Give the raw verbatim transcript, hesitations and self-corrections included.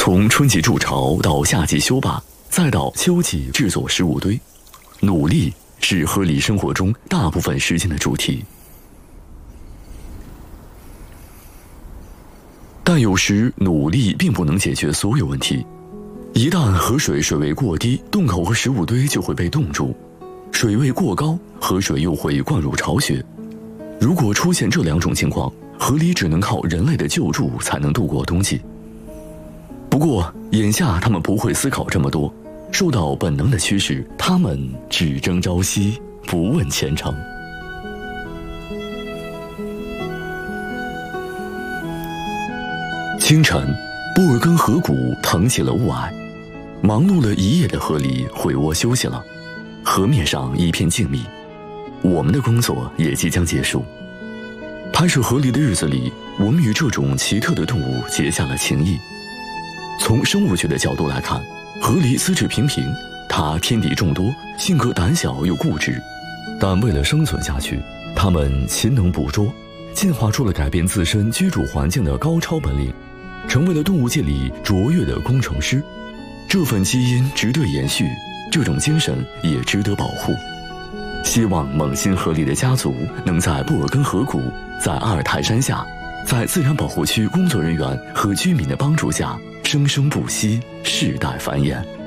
从春季筑巢到夏季修坝，再到秋季制作食物堆，努力是河狸生活中大部分时间的主题。但有时努力并不能解决所有问题。一旦河水水位过低，洞口和食物堆就会被冻住；水位过高，河水又会灌入巢穴。如果出现这两种情况，河狸只能靠人类的救助才能度过冬季。不过，眼下他们不会思考这么多，受到本能的驱使，他们只争朝夕，不问前程。清晨，布尔根河谷腾起了雾霭，忙碌了一夜的河狸回窝休息了。河面上一片静谧，我们的工作也即将结束。拍摄河狸的日子里，我们与这种奇特的动物结下了情谊。从生物学的角度来看，河狸资质平平，它天敌众多，性格胆小又固执，但为了生存下去，它们勤能捕捉，进化出了改变自身居住环境的高超本领，成为了动物界里卓越的工程师。这份基因值得延续，这种精神也值得保护。希望猛禽河狸的家族能在布尔根河谷，在阿尔泰山下，在自然保护区工作人员和居民的帮助下，生生不息，世代繁衍。